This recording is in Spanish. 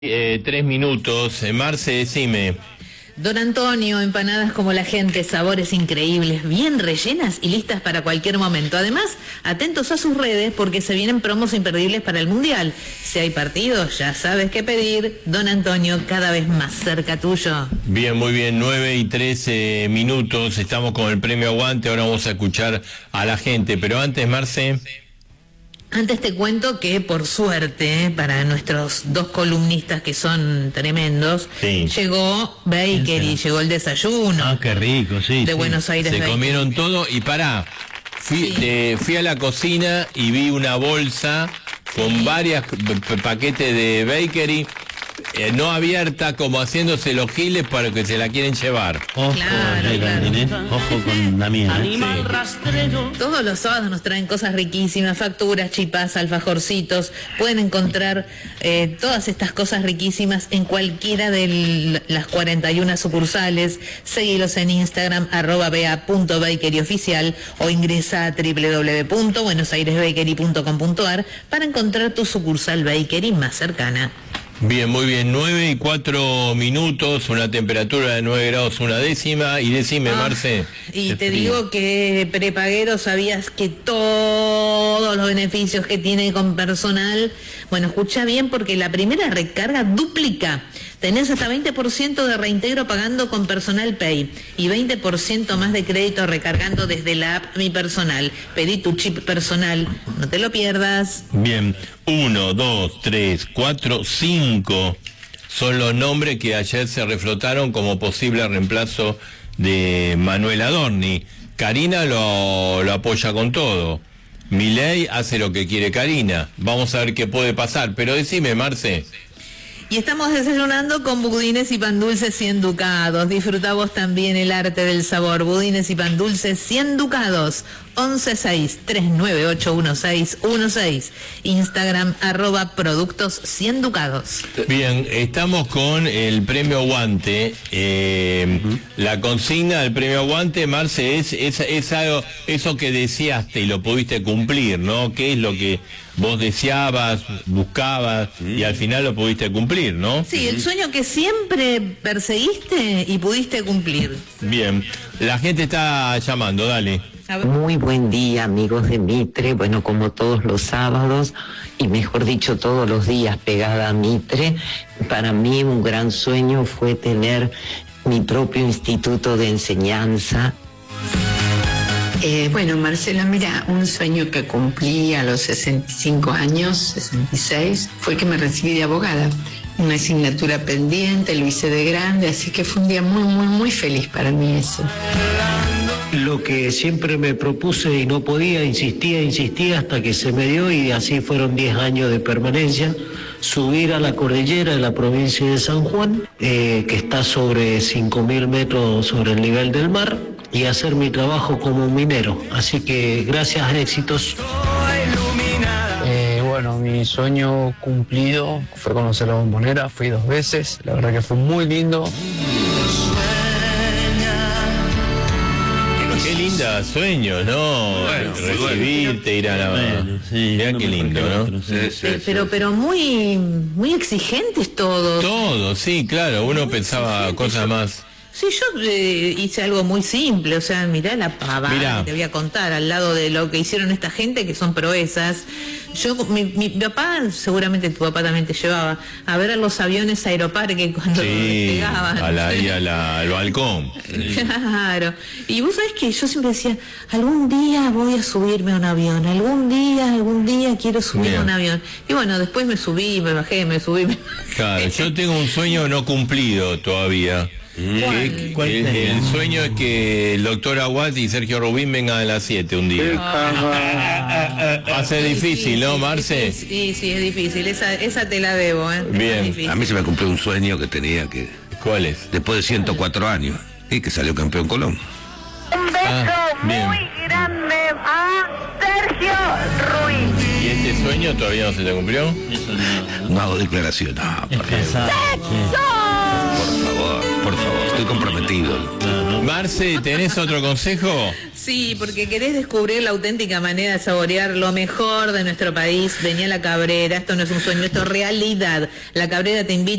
3 minutos. Marce, decime. Don Antonio, empanadas como la gente, sabores increíbles, bien rellenas y listas para cualquier momento. Además, atentos a sus redes porque se vienen promos imperdibles para el Mundial. Si hay partidos, ya sabes qué pedir. Don Antonio, cada vez más cerca tuyo. Bien, muy bien, 9:13 minutos. Estamos con el premio Aguante. Ahora vamos a escuchar a la gente. Pero antes, Marce. Antes te cuento que, por suerte, para nuestros dos columnistas que son tremendos, sí, llegó Bakery, llegó el desayuno. Ah, qué rico, sí. De Buenos Aires. Se Bakery. Comieron todo y pará. Fui a la cocina y vi una bolsa con varios paquetes de Bakery. No abierta, como haciéndose los giles para que se la quieren llevar. Ojo, claro. Ojo con la mía. Sí. Todos los sábados nos traen cosas riquísimas, facturas, chipás, alfajorcitos. Pueden encontrar todas estas cosas riquísimas en cualquiera de las 41 sucursales. Seguilos en Instagram, @bea.bakeryoficial, o ingresa a www.buenosairesbakery.com.ar para encontrar tu sucursal Bakery más cercana. Bien, muy bien, 9:04 minutos, una temperatura de 9 grados una décima. Y decime, Marce. Y te digo que, prepaguero, ¿sabías que todos los beneficios que tiene con personal? Bueno, escucha bien, porque la primera recarga duplica. Tenés hasta 20% de reintegro pagando con Personal Pay y 20% más de crédito recargando desde la app Mi Personal. Pedí tu chip personal, no te lo pierdas. Bien, 1, 2, 3, 4, 5 son los nombres que ayer se reflotaron como posible reemplazo de Manuel Adorni. Karina lo apoya con todo. Milei hace lo que quiere Karina. Vamos a ver qué puede pasar. Pero decime, Marce. Y estamos desayunando con budines y pan dulces 100 ducados. Disfruta vos también el arte del sabor. Budines y pan dulces 100 ducados. 116-398-1616. Instagram @productos 100 ducados. Bien, estamos con el premio Aguante. La consigna del premio Aguante, Marce, es algo, eso que deseaste y lo pudiste cumplir, ¿no? ¿Qué es lo que vos deseabas, buscabas y al final lo pudiste cumplir, ¿no? Sí, el sueño que siempre perseguiste y pudiste cumplir. Bien, la gente está llamando, dale. Muy buen día, amigos de Mitre. Bueno, como todos los sábados, y mejor dicho, todos los días pegada a Mitre, para mí un gran sueño fue tener mi propio instituto de enseñanza. Bueno, Marcela, mira, un sueño que cumplí a los 65 años, 66, fue que me recibí de abogada. Una asignatura pendiente, lo hice de grande, así que fue un día muy, muy, muy feliz para mí eso. Lo que siempre me propuse y no podía, insistía hasta que se me dio, y así fueron 10 años de permanencia. Subir a la cordillera de la provincia de San Juan, que está sobre 5.000 metros sobre el nivel del mar, y hacer mi trabajo como minero. Así que gracias, éxitos. Bueno, mi sueño cumplido fue conocer la Bombonera, fui 2 veces, la verdad que fue muy lindo. Qué linda sueño, ¿no? Bueno, recibirte, ir a la... sí, mirá qué lindo, ¿no? Pero muy, muy exigentes todos. Todo, sí, claro, uno pensaba cosas más... Sí, yo hice algo muy simple, o sea, mirá la pavada que te voy a contar, al lado de lo que hicieron esta gente, que son proezas. Mi papá, seguramente tu papá también te llevaba a ver a los aviones Aeroparque cuando despegaban. Al balcón. Claro. Y vos sabés que yo siempre decía, algún día voy a subirme a un avión, algún día quiero subirme a un avión. Y bueno, después me subí, me bajé, me subí. Claro, yo tengo un sueño no cumplido todavía. ¿Cuál? El sueño es que el doctor Aguat y Sergio Rubín vengan a las 7 un día. Va a ser difícil, ¿no, Marce? Sí, es difícil, esa te la debo, ¿eh? Bien. A mí se me cumplió un sueño que tenía que... ¿Cuál es? Después de 104 años, y que salió campeón Colón. Un beso muy grande a Sergio Ruiz. ¿Y este sueño todavía no se te cumplió? No hago declaración. No, por favor. Pesado. Por favor. Por favor, estoy comprometido. Marce, ¿tenés otro consejo? Sí, porque querés descubrir la auténtica manera de saborear lo mejor de nuestro país. Vení a La Cabrera, esto no es un sueño, esto es realidad. La Cabrera te invita